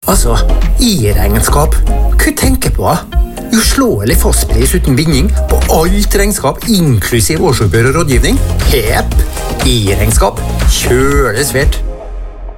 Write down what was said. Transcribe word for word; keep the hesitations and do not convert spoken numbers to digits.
Altså, i-regnskap. Hva tenker på? Uslåelig fastpris uten binding på alt regnskap, inklusiv årsoppgjør og rådgivning. Hepp! I-regnskap. Kjøle svært.